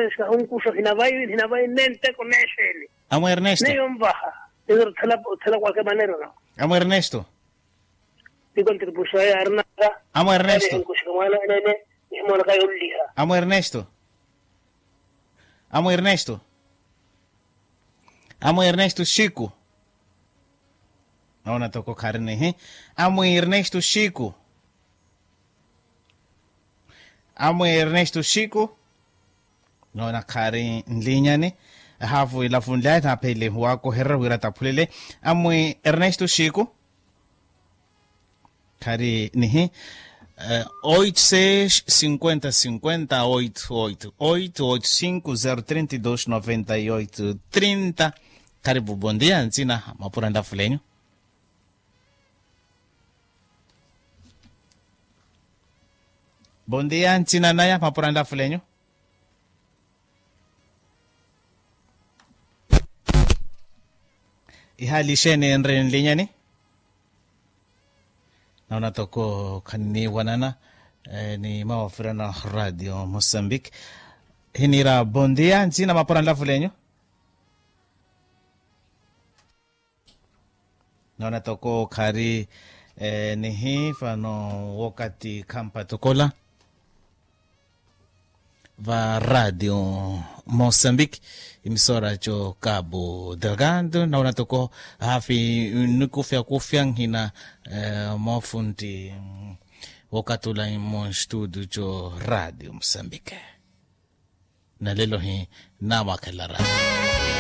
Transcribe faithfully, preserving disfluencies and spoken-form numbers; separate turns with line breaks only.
pesca un curso hinavai hinavai nente con ese.
Amo Ernesto.
Ne yon baja. Eso te la te la cualquier manera, ¿no?
Amo Ernesto.
Digo que puso a Arnada.
Amo Ernesto. Amo Ernesto. Amo Ernesto. Amo Ernesto Chico. Naona toko karne he. Amo Ernesto Chico. Amo Ernesto Chico. Naona kare nlinya ne. Hafu ila fundai ta pele wako herra wira tapulele. Amo Ernesto Chico. Kare nihe. oito seis cinquenta cinquenta oito oito oito oito cinco zero trinta e dois noventa e oito trinta. Karibu, bom dia, nzina mapuranda fulenyo. Bom dia, nzina naya mapuranda fulenyo. Ihali shene nre nlinya ni. Naona toko kanini wanana eh, ni mawafira na Radio Mozambique. Hinira bom dia, nzina mapuranda fulenyo. Naona toko kari eh, nihi fano wakati kampa tokola va Radio Mozambique imisora cho Cabo Delgado. Naona toko hafi nukufya kufya hina eh, mafundi wakatula imo studio cho Radio Mozambique na lelo hi na wakala radio.